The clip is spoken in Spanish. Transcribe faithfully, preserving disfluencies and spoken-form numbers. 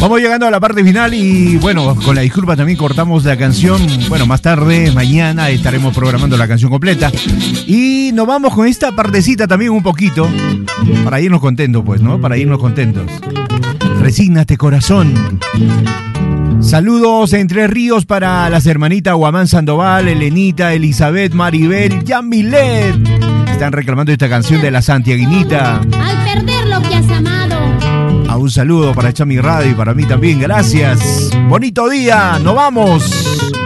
Vamos llegando a la parte final y bueno, con la disculpa también cortamos la canción. Bueno, más tarde, mañana estaremos programando la canción completa. Y nos vamos con esta partecita también un poquito, para irnos contentos pues, ¿no? Para irnos contentos. Resígnate, corazón. Saludos Entre Ríos para las hermanitas Guamán Sandoval, Elenita, Elizabeth, Maribel, Yamilet. Están reclamando esta canción de la Santiaguinita. Al perder lo que has amado. A un saludo para Chami Radio y para mí también, gracias. Bonito día, nos vamos.